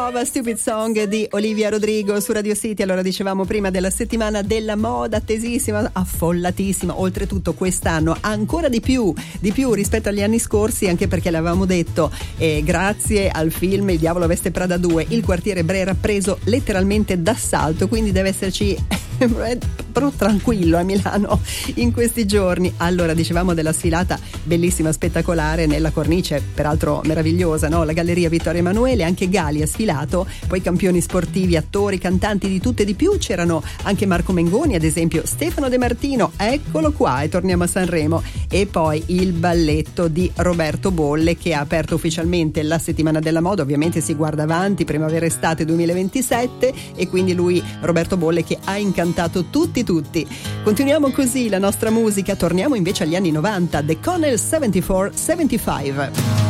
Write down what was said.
nuova Stupid Song di Olivia Rodrigo su Radio City. Allora, dicevamo prima della settimana della moda, attesissima, affollatissima, oltretutto quest'anno ancora di più rispetto agli anni scorsi, anche perché l'avevamo detto, grazie al film Il Diavolo Veste Prada 2 il quartiere Brera preso letteralmente d'assalto, quindi deve esserci però tranquillo a Milano in questi giorni. Allora, dicevamo della sfilata bellissima, spettacolare nella cornice peraltro meravigliosa, no? La Galleria Vittorio Emanuele, anche Gali ha sfilato, poi campioni sportivi, attori, cantanti di tutte e di più, c'erano anche Marco Mengoni ad esempio, Stefano De Martino, eccolo qua, e torniamo a Sanremo, e poi il balletto di Roberto Bolle che ha aperto ufficialmente la settimana della moda. Ovviamente si guarda avanti, primavera estate 2027, e quindi lui, Roberto Bolle, che ha incantato tutti. Continuiamo così la nostra musica, torniamo invece agli anni 90, The Connell 74-75.